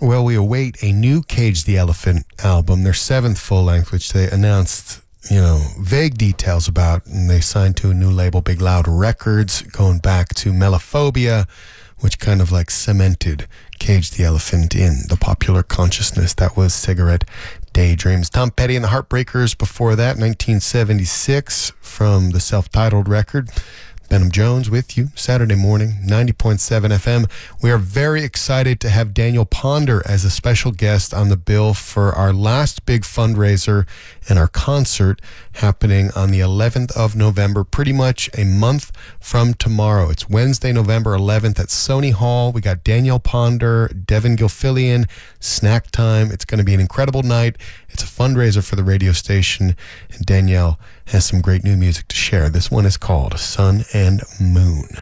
Well, we await a new Cage the Elephant album, their seventh full length, which they announced, vague details about, and they signed to a new label, Big Loud Records, going back to Melophobia, which kind of like cemented Cage the Elephant in the popular consciousness that was Cigarette Daydreams. Tom Petty and the Heartbreakers before that, 1976, from the self-titled record. Benham Jones with you, Saturday morning, 90.7 FM. We are very excited to have Daniel Ponder as a special guest on the bill for our last big fundraiser and our concert happening on the 11th of November, pretty much a month from tomorrow. It's Wednesday, November 11th at Sony Hall. We got Daniel Ponder, Devin Gilfillian, Snack Time. It's going to be an incredible night. It's a fundraiser for the radio station, and Danielle has some great new music to share. This one is called Sun and Moon.